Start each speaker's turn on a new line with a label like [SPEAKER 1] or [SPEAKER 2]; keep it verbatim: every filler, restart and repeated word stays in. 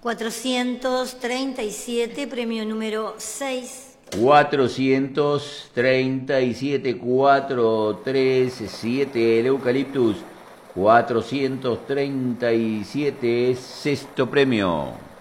[SPEAKER 1] cuatrocientos treinta y siete, premio número seis.
[SPEAKER 2] cuatrocientos treinta y siete, cuatro tres siete, el Eucaliptus. cuatrocientos treinta y siete, sexto premio.